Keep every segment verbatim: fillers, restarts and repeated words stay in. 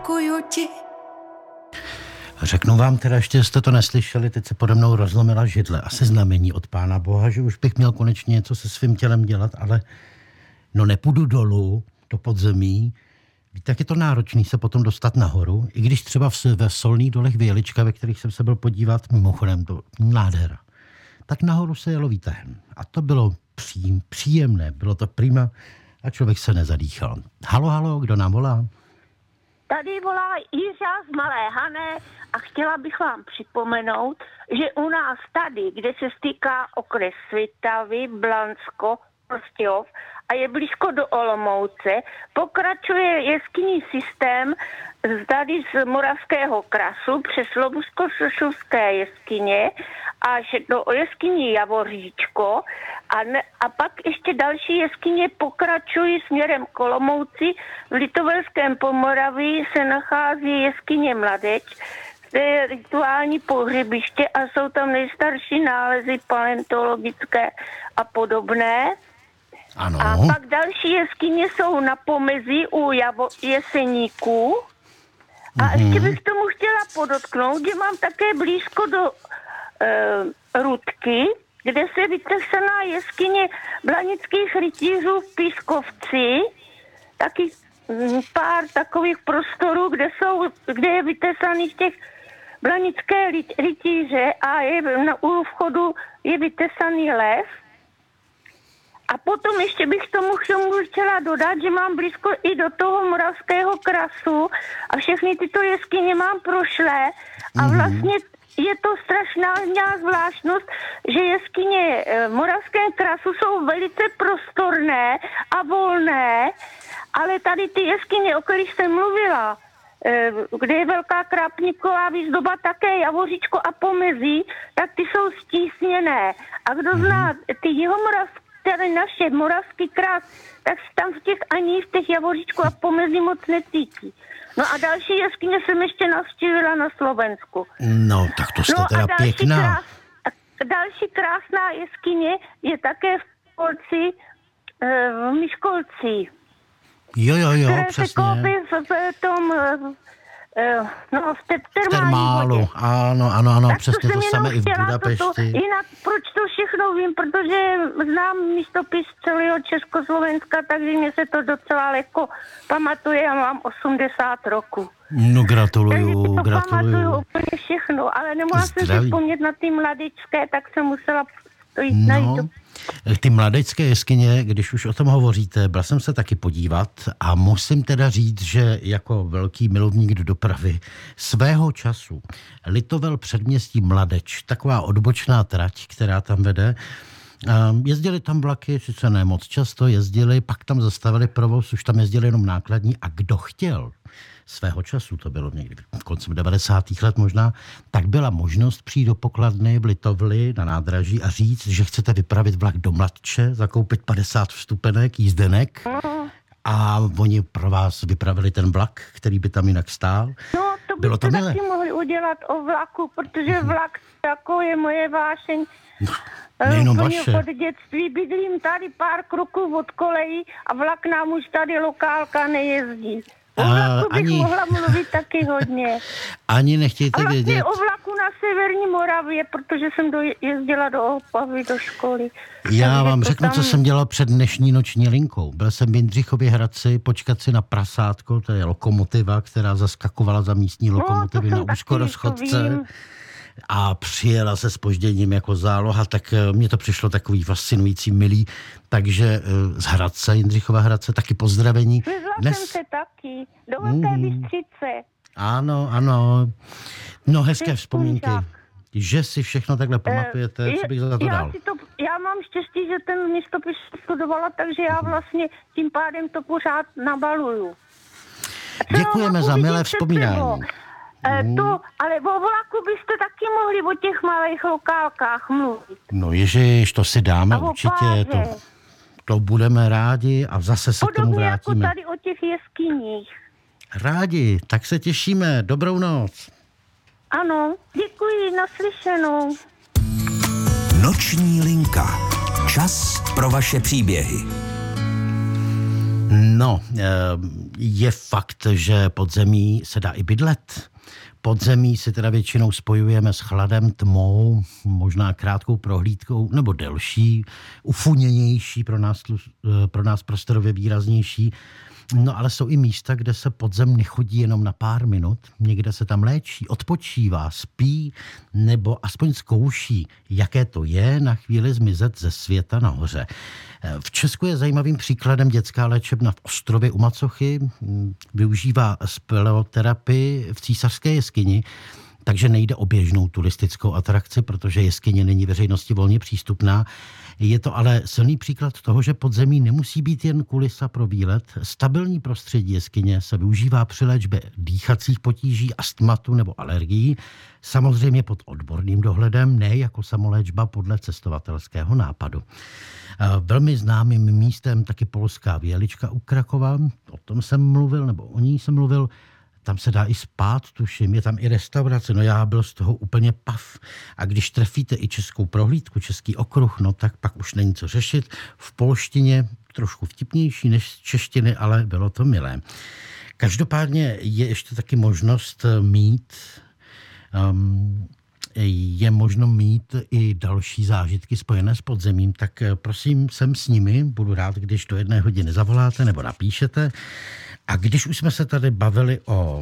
děkuju ti. Řeknu vám teda, ještě jste to neslyšeli, teď se pode mnou rozlomila židle. Asi znamení od Pána Boha, že už bych měl konečně něco se svým tělem dělat, ale no nepůjdu dolů do podzemí. Víte, jak je to náročný se potom dostat nahoru, i když třeba v, ve Solných dolech Vělička, ve kterých jsem se byl podívat, mimochodem to nádhera, tak nahoru se jelo výtahem. A to bylo pří, příjemné, bylo to prima a člověk se nezadýchal. Halo, halo, kdo nám volá? Tady volá Jiřa z Malé Hané a chtěla bych vám připomenout, že u nás tady, kde se stýká okres Svitavy, Blansko, Prostějov a je blízko do Olomouce, pokračuje jeskyní systém tady z Moravského krasu přes Lobusko-Sošovské jeskyně až do jeskyní Javoříčko a, ne, a pak ještě další jeskyně pokračují směrem k Olomouci. V Litovelském Pomoraví se nachází jeskyně Mladeč, to je rituální pohřebiště a jsou tam nejstarší nálezy paleontologické a podobné. Ano. A pak další jeskyně jsou na pomezí u Javo, Jeseníků. A mm-hmm. ještě bych tomu chtěla podotknout, že mám také blízko do e, Rudky, kde se vytesaná jeskyně blanických rytířů v Pískovci. Taky m, pár takových prostorů, kde, jsou, kde je vytesaných těch blanické rytíře a je, na u vchodu je vytesaný lev. A potom ještě bych tomu chtěla dodat, že mám blízko i do toho Moravského krasu a všechny tyto jeskyně mám prošlé a vlastně je to strašná zvláštnost, že jeskyně v Moravském krasu jsou velice prostorné a volné, ale tady ty jeskyně, o kterých jsem mluvila, kde je Velká Krapníková výzdoba, také Javoříčko a pomezí, tak ty jsou stísněné. A kdo zná ty jihomoravské, tady naše Moravský krás, tak tam v těch ani v těch Javoříčku a pomezí moc necítí. No a další jeskyně jsem ještě navštívila na Slovensku. No, tak to jste no teda další pěkná. Krás, další krásná jeskyně je také v Polci, v Myškolci. Jo, jo, jo, které přesně. se koupí v, v tom, no v té termálu. Ano, ano, ano, tak přesně to, to samé i v Budapešti. Toto, jinak proč to všechno vím, protože znám místopis celého Československa, takže mě se to docela lehko pamatuje a mám osmdesát roku. No gratuluju, takže to gratuluju. pamatuju úplně všechno, ale nemohla jsem si vzpomnět na ty mladičké, tak jsem musela jít no. najít. Ty mladecké jeskyně, když už o tom hovoříte, byl jsem se taky podívat a musím teda říct, že jako velký milovník do dopravy svého času Litovel předměstí Mladeč, taková odbočná trať, která tam vede, jezdili tam vlaky, sice ne moc často, jezdili, pak tam zastavili provoz, už tam jezdili jenom nákladní a kdo chtěl svého času, to bylo někdy v koncem devadesátých let možná, tak byla možnost přijít do pokladny v Litovli na nádraží a říct, že chcete vypravit vlak do Mladče, zakoupit padesát vstupenek, jízdenek a oni pro vás vypravili ten vlak, který by tam jinak stál. No, to bylo to byste milé. taky mohli udělat o vlaku, protože vlak jako je moje vášeň. Nejenom vaše. Od dětství bydlím tady pár kroků od kolejí a vlak nám už tady lokálka nejezdí. O vlaku bych ani... mohla mluvit taky hodně. Ani nechtějte a vlastně vědět. o vlaku na severní Moravě, protože jsem do, jezdila do Opavy, do školy. Já takže vám řeknu, tam... co jsem dělal před dnešní noční linkou. Byl jsem v Jindřichově Hradci počkat si na prasátko, to je lokomotiva, která zaskakovala za místní lokomotivy no, na úzkorozchodce. A přijela se zpožděním jako záloha, tak mně to přišlo takový fascinující, milý. Takže z Hradce, Jindřichova Hradce, taky pozdravení. Vyzla Dnes... jsem se taky, do Velké mm. Bystřice. Ano, ano. No, hezké Ty vzpomínky. Kůžák. Že si všechno takhle pamatujete, je, co bych za to já dal? Si to, já mám štěstí, že ten místopis studovala, takže já vlastně tím pádem to pořád nabaluju. Děkujeme za milé vzpomínání. Mm. To, ale o vlaku byste taky mohli o těch malých lokálkách mluvit. No ježiš, to si dáme určitě, to, to budeme rádi a zase se podobně k tomu vrátíme. Podobně jako tady o těch jeskyních. Rádi, tak se těšíme, dobrou noc. Ano, děkuji, naslyšenou. Noční linka, čas pro vaše příběhy. No, Je fakt, že podzemí se dá i bydlet. Podzemí si teda většinou spojujeme s chladem, tmou, možná krátkou prohlídkou, nebo delší, ufuněnější, pro nás, pro nás prostorově výraznější. No ale jsou i místa, kde se podzem nechodí jenom na pár minut, někde se tam léčí, odpočívá, spí, nebo aspoň zkouší, jaké to je na chvíli zmizet ze světa nahoře. V Česku je zajímavým příkladem dětská léčebna v Ostrově u Macochy, využívá speleoterapii v Císařské jeskyni, takže nejde o běžnou turistickou atrakci, protože jeskyně není veřejnosti volně přístupná. Je to ale silný příklad toho, že podzemí nemusí být jen kulisa pro výlet. Stabilní prostředí jeskyně se využívá při léčbě dýchacích potíží, astmatu nebo alergií, samozřejmě pod odborným dohledem, ne jako samoléčba podle cestovatelského nápadu. Velmi známým místem taky polská Vělička u Krakova, o tom jsem mluvil, nebo o ní jsem mluvil. Tam se dá i spát, tuším, je tam i restaurace, no já byl z toho úplně pav. A když trefíte i českou prohlídku, český okruh, no tak pak už není co řešit. V polštině trošku vtipnější než z češtiny, ale bylo to milé. Každopádně je ještě taky možnost mít, um, je možno mít i další zážitky spojené s podzemím, tak prosím, jsem s nimi, budu rád, když do jedné hodiny zavoláte nebo napíšete. A když už jsme se tady bavili o,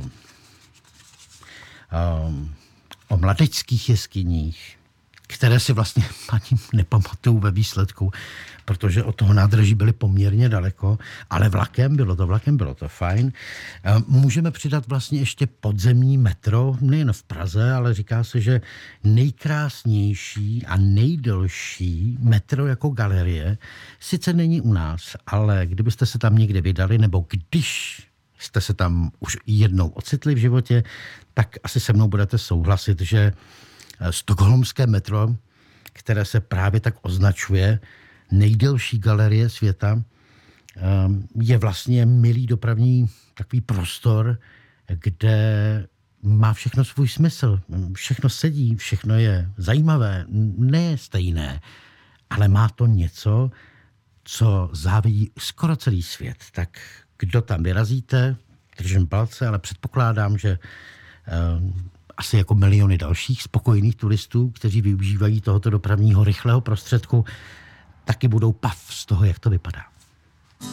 o, o mladečských jeskyních, které si vlastně ani nepamatuju ve výsledku, protože od toho nádraží byly poměrně daleko, ale vlakem bylo to, vlakem bylo to fajn. Můžeme přidat vlastně ještě podzemní metro, nejen v Praze, ale říká se, že nejkrásnější a nejdelší metro jako galerie sice není u nás, ale kdybyste se tam někde vydali, nebo když jste se tam už jednou ocitli v životě, tak asi se mnou budete souhlasit, že stockholmské metro, které se právě tak označuje, nejdelší galerie světa, je vlastně milý dopravní takový prostor, kde má všechno svůj smysl. Všechno sedí, všechno je zajímavé, ne stejné, ale má to něco, co závidí skoro celý svět. Tak kdo tam vyrazíte, držím palce, ale předpokládám, že asi jako miliony dalších spokojených turistů, kteří využívají tohoto dopravního rychlého prostředku, taky budou pav z toho, jak to vypadá.